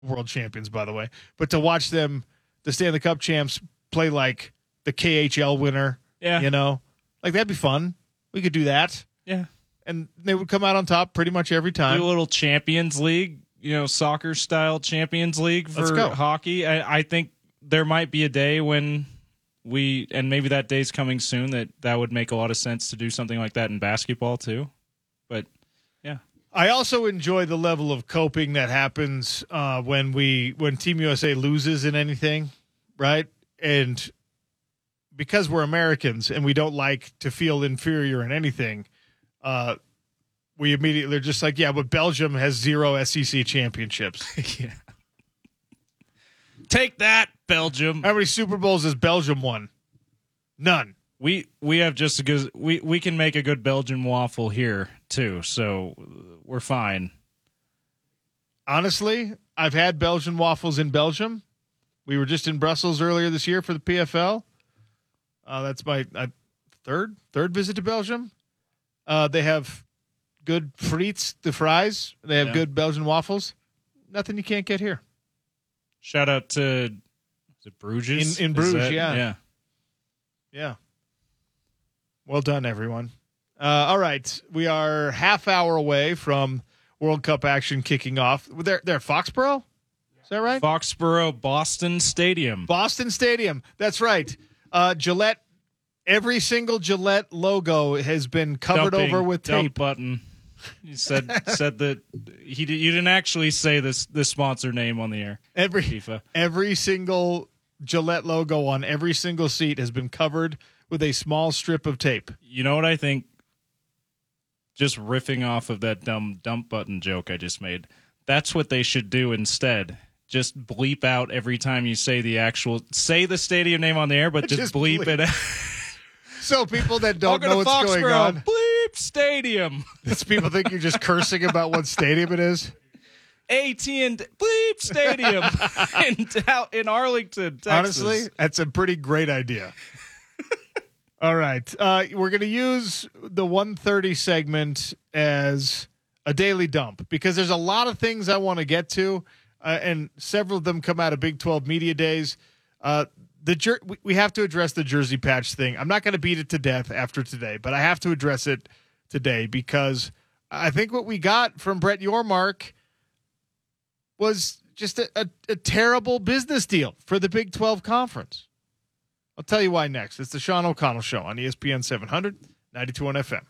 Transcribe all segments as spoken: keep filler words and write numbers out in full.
world champions, by the way. But to watch them, the Stanley Cup champs, play like the K H L winner, Yeah. you know, like that'd be fun. We could do that. Yeah. And they would come out on top pretty much every time. Do a little Champions League, you know, soccer style Champions League for Let's go. hockey. I, I think there might be a day when we, and maybe that day's coming soon, that that would make a lot of sense to do something like that in basketball too. But yeah. I also enjoy the level of coping that happens uh, when we when Team U S A loses in anything, right? And because we're Americans and we don't like to feel inferior in anything, uh, we immediately are just like, yeah, but Belgium has zero S E C championships. Yeah. Take that, Belgium. How many Super Bowls has Belgium won? None. We we have just a good we we can make a good Belgian waffle here too, so we're fine. Honestly, I've had Belgian waffles in Belgium. We were just in Brussels earlier this year for the P F L. Uh, that's my uh, third third visit to Belgium. Uh, they have good frites, the fries. They have Yeah. good Belgian waffles. Nothing you can't get here. Shout out to is it Bruges? In- in Is Bruges, that- yeah. Yeah. Yeah. Well done, everyone. Uh, all right, we are half hour away from World Cup action kicking off. They're they're at Foxborough. Is that right? Foxborough Boston Stadium. Boston Stadium. That's right. Uh, Gillette. Every single Gillette logo has been covered Dumping, over with dump tape. button. You said said that he did, you didn't actually say this this sponsor name on the air. Every FIFA. every single Gillette logo on every single seat has been covered with a small strip of tape. You know what I think? Just riffing off of that dumb dump button joke I just made. That's what they should do instead. Just bleep out every time you say the actual say the stadium name on the air, but just, Just bleep, bleep. it out. So people that don't Welcome know to what's going Foxborough, on, Bleep Stadium. it's people think you're just cursing about what stadium it is. A T and Bleep Stadium in Dow- in Arlington, Texas. Honestly, that's a pretty great idea. All right. Uh, we're going to use the one thirty segment as a daily dump because there's a lot of things I want to get to, uh, and several of them come out of Big twelve Media Days. Uh, the jer- we- we have to address the jersey patch thing. I'm not going to beat it to death after today, but I have to address it today because I think what we got from Brett Yormark was just a, a, a terrible business deal for the Big twelve Conference. I'll tell you why next. It's the Sean O'Connell Show on E S P N seven hundred, ninety-two point one F M.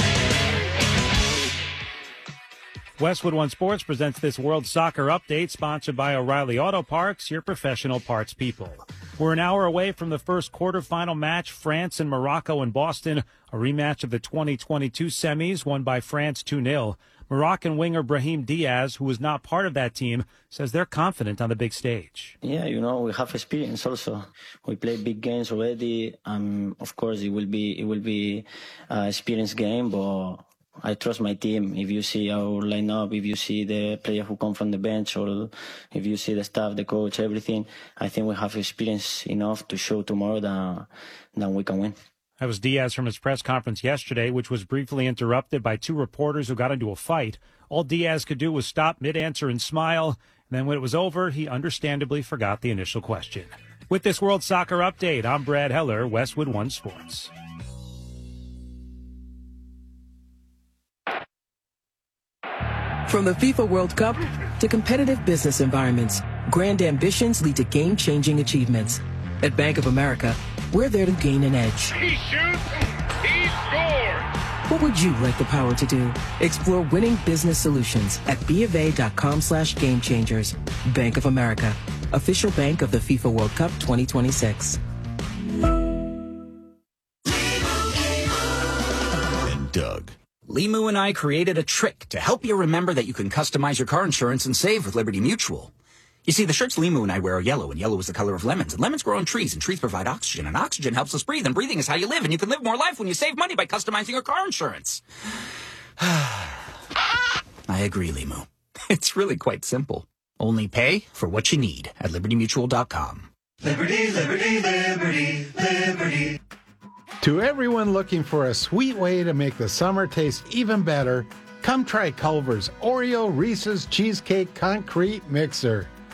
Westwood One Sports presents this World Soccer Update, sponsored by O'Reilly Auto Parts, your professional parts people. We're an hour away from the first quarterfinal match, France and Morocco in Boston, a rematch of the twenty twenty-two semis, won by France two nil. Moroccan winger Brahim Diaz, who was not part of that team, says they're confident on the big stage. Yeah, you know, we have experience also. We played big games already. Um, of course, it will be it will be an experience game, but I trust my team. If you see our lineup, if you see the player who come from the bench, or if you see the staff, the coach, everything, I think we have experience enough to show tomorrow that, that we can win. That was Diaz from his press conference yesterday, which was briefly interrupted by two reporters who got into a fight. All Diaz could do was stop mid-answer and smile. And then when it was over, he understandably forgot the initial question. With this World Soccer Update, I'm Brad Heller, Westwood One Sports. From the FIFA World Cup to competitive business environments, grand ambitions lead to game-changing achievements. At Bank of America, we're there to gain an edge. He shoots, he scores! What would you like the power to do? Explore winning business solutions at BofA.com slash game changers. Bank of America, official bank of the FIFA World Cup twenty twenty-six. And Doug. Limu and I created a trick to help you remember that you can customize your car insurance and save with Liberty Mutual. You see, the shirts Limu and I wear are yellow, and yellow is the color of lemons, and lemons grow on trees, and trees provide oxygen, and oxygen helps us breathe, and breathing is how you live, and you can live more life when you save money by customizing your car insurance. I agree, Limu. It's really quite simple. Only pay for what you need at liberty mutual dot com. Liberty, liberty, liberty, liberty. To everyone looking for a sweet way to make the summer taste even better, come try Culver's Oreo Reese's Cheesecake Concrete Mixer.